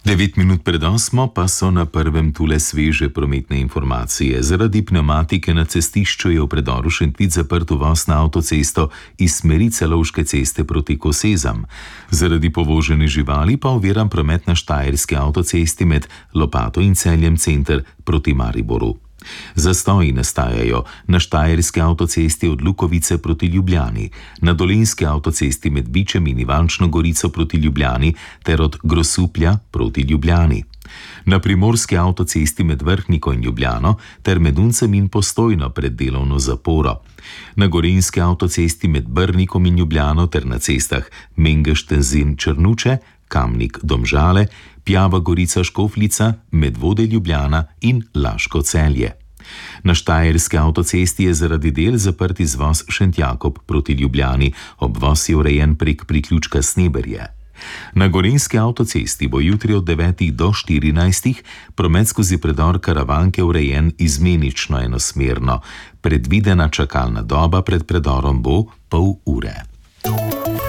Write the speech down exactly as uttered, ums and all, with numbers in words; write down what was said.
Devet minut pred osmo pa so na prvem tule sveže prometne informacije. Zaradi pnevmatike na cestišču je v predoru Šentvid zaprt uvoz na avtocesto iz smeri Celovške ceste proti Kosezam. Zaradi povožene živali pa oviran promet na štajerski avtocesti med Lopato in Celjem center proti Mariboru. Zastoji nastajajo na štajerski avtocesti od Lukovice proti Ljubljani, na dolenjski avtocesti med Bičem in Ivančno Gorico proti Ljubljani ter od Grosuplja proti Ljubljani, na primorski avtocesti med Vrhniko in Ljubljano ter med Uncem in Postojno pred delovno zaporo, na gorenjski avtocesti med Brnikom in Ljubljano ter na cestah Mengeš-Tenzin-Črnuče, Kamnik-Domžale, Pjava-Gorica-Škofljica, Medvode-Ljubljana in Laško-Celje. Na štajerski avtocesti je zaradi del zaprt izvoz Šentjakob proti Ljubljani, obvoz je urejen prek priključka Sneberje. Na gorenjski avtocesti bo jutri od devetih do štirinajstih promet skozi predor Karavanke urejen izmenično enosmerno. Predvidena čakalna doba pred predorom bo pol ure.